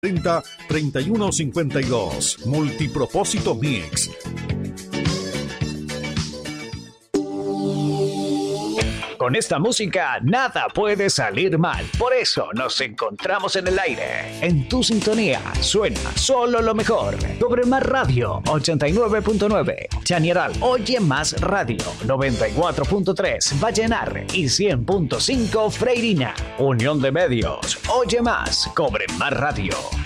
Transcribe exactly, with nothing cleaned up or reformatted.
treinta, treinta y uno cincuenta y dos. Multipropósito Mix. Con esta música nada puede salir mal. Por eso nos encontramos en el aire. En tu sintonía suena solo lo mejor. Cobre Más Radio ochenta y nueve punto nueve. Chañaral Oye Más Radio noventa y cuatro punto tres. Vallenar y cien punto cinco Freirina. Unión de Medios. Oye Más. Cobre Más Radio.